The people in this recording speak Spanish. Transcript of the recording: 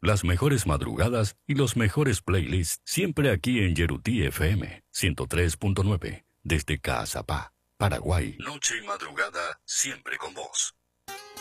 Las mejores madrugadas y los mejores playlists siempre aquí en Yerutí FM 103.9 desde Caazapá, Paraguay. Noche y madrugada siempre con vos.